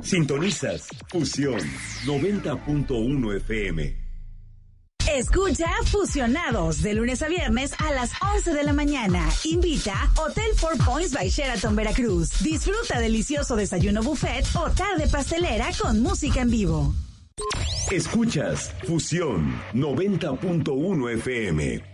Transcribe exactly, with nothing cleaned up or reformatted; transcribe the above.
Sintonizas Fusión noventa punto uno F M. Escucha Fusionados de lunes a viernes a las once de la mañana. Invita Hotel Four Points by Sheraton Veracruz. Disfruta delicioso desayuno buffet o tarde pastelera con música en vivo. Escuchas Fusión noventa punto uno F M.